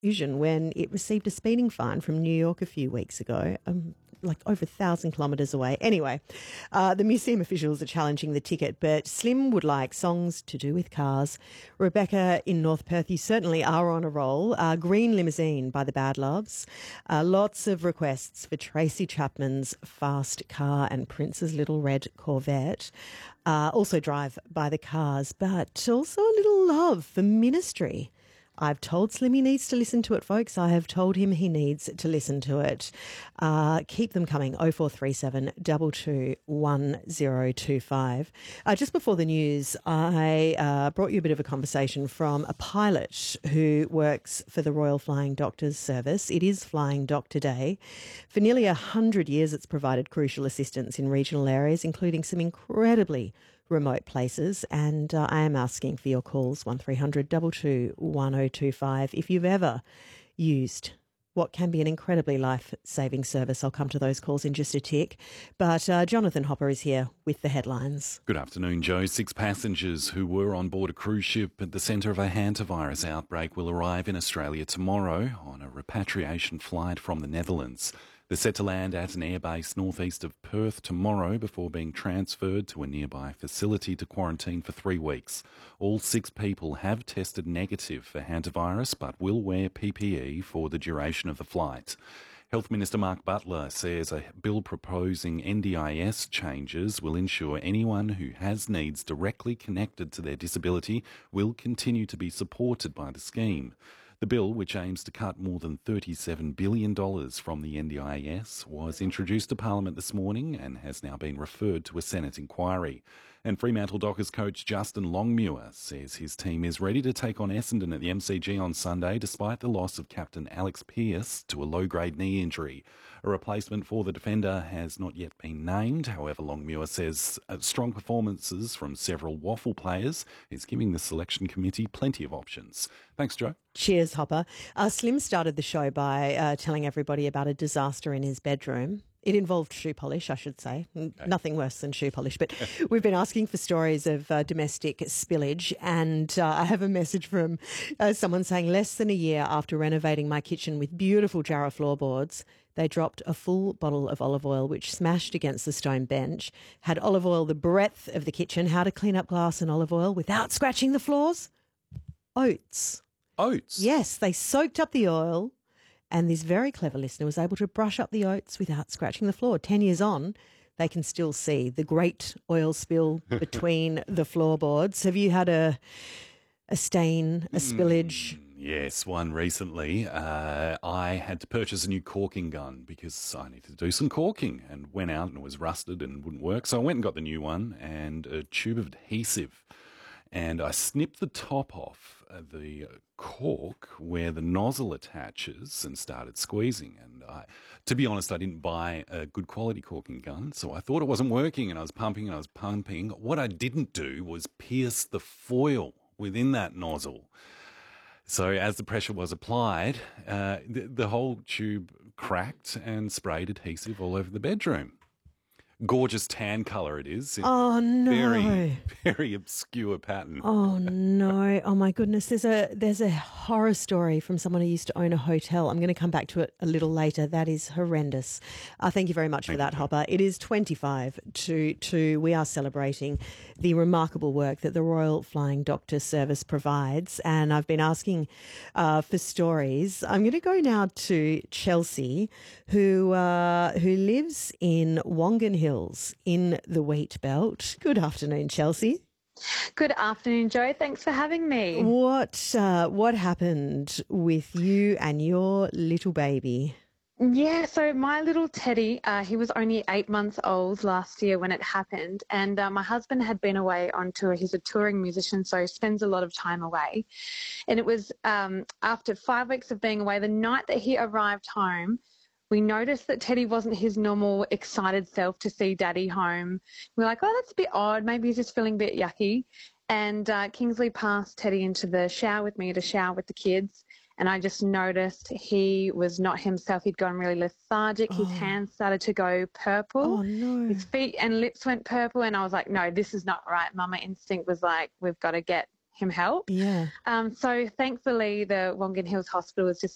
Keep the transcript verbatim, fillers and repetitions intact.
confusion when it received a speeding fine from New York a few weeks ago, um, like over a thousand kilometres away. Anyway, uh, the museum officials are challenging the ticket, but Slim would like songs to do with cars. Rebecca in North Perth, you certainly are on a roll. Uh, Green Limousine by the Bad Loves. Uh, lots of requests for Tracy Chapman's Fast Car and Prince's Little Red Corvette. Uh, also Drive by the Cars, but also a little love for Ministry. I've told Slim he needs to listen to it, folks. I have told him he needs to listen to it. Uh, keep them coming, oh four three seven, two two one oh two five. Uh, just before the news, I uh, brought you a bit of a conversation from a pilot who works for the Royal Flying Doctors Service. It is Flying Doctor Day. For nearly one hundred years, it's provided crucial assistance in regional areas, including some incredibly remote places, and uh, I am asking for your calls, one three hundred, two two one oh two five. If you've ever used what can be an incredibly life-saving service, I'll come to those calls in just a tick. But uh, Jonathan Hopper is here with the headlines. Good afternoon, Joe. Six passengers who were on board a cruise ship at the centre of a hantavirus outbreak will arrive in Australia tomorrow on a repatriation flight from the Netherlands. They're set to land at an airbase northeast of Perth tomorrow before being transferred to a nearby facility to quarantine for three weeks. All six people have tested negative for hantavirus but will wear P P E for the duration of the flight. Health Minister Mark Butler says a bill proposing N D I S changes will ensure anyone who has needs directly connected to their disability will continue to be supported by the scheme. The bill, which aims to cut more than thirty-seven billion dollars from the N D I S, was introduced to Parliament this morning and has now been referred to a Senate inquiry. And Fremantle Dockers coach Justin Longmuir says his team is ready to take on Essendon at the M C G on Sunday despite the loss of captain Alex Pearce to a low-grade knee injury. A replacement for the defender has not yet been named. However, Longmuir says uh, strong performances from several Waffle players is giving the selection committee plenty of options. Thanks, Joe. Cheers, Hopper. Uh, Slim started the show by uh, telling everybody about a disaster in his bedroom. It involved shoe polish, I should say. Okay. Nothing worse than shoe polish. But we've been asking for stories of uh, domestic spillage, and uh, I have a message from uh, someone saying, less than a year after renovating my kitchen with beautiful Jarrah floorboards, they dropped a full bottle of olive oil, which smashed against the stone bench, had olive oil the breadth of the kitchen. How to clean up glass and olive oil without scratching the floors? Oats. Oats? Yes, they soaked up the oil, and this very clever listener was able to brush up the oats without scratching the floor. Ten years on, they can still see the great oil spill between the floorboards. Have you had a a stain, a spillage? Mm, yes, one recently. Uh, I had to purchase a new corking gun because I needed to do some corking and went out and it was rusted and wouldn't work. So I went and got the new one and a tube of adhesive. And I snipped the top off the cork where the nozzle attaches and started squeezing. And I, to be honest, I didn't buy a good quality corking gun, so I thought it wasn't working and I was pumping and I was pumping. What I didn't do was pierce the foil within that nozzle. So as the pressure was applied, uh, the, the whole tube cracked and sprayed adhesive all over the bedroom. Gorgeous tan colour it is. Oh, no. Very, very obscure pattern. Oh, no. Oh, my goodness. There's a there's a horror story from someone who used to own a hotel. I'm going to come back to it a little later. That is horrendous. Uh, thank you very much Thank for that, you. Hopper. It is twenty-five to two. We are celebrating the remarkable work that the Royal Flying Doctor Service provides, and I've been asking uh, for stories. I'm going to go now to Chelsea, who uh, who lives in Wongan Hill in the wheat belt. Good afternoon, Chelsea. Good afternoon, Joe. Thanks for having me. What uh, what happened with you and your little baby? Yeah, so my little Teddy, uh, he was only eight months old last year when it happened, and uh, my husband had been away on tour. He's a touring musician, so he spends a lot of time away. And it was um, after five weeks of being away, the night that he arrived home, we noticed that Teddy wasn't his normal excited self to see Daddy home. We were like, oh, that's a bit odd. Maybe he's just feeling a bit yucky. And uh, Kingsley passed Teddy into the shower with me to shower with the kids. And I just noticed he was not himself. He'd gone really lethargic. Oh. His hands started to go purple. Oh, no. His feet and lips went purple. And I was like, no, this is not right. Mama instinct was like, we've got to get him help. Yeah. Um, so thankfully the Wongan Hills Hospital was just